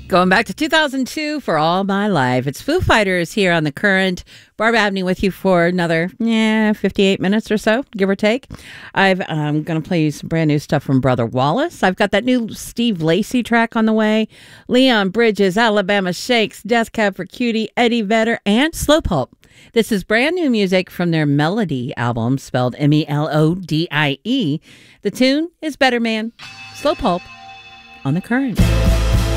Going back to 2002 for All My Life. It's Foo Fighters here on The Current. Barb Abney with you for another 58 minutes or so, give or take. I'm going to play you some brand new stuff from Brother Wallace. I've got that new Steve Lacy track on the way. Leon Bridges, Alabama Shakes, Death Cab for Cutie, Eddie Vedder, and Slow Pulp. This is brand new music from their Melody album, spelled Melodie. The tune is Better Man. Slow Pulp on The Current.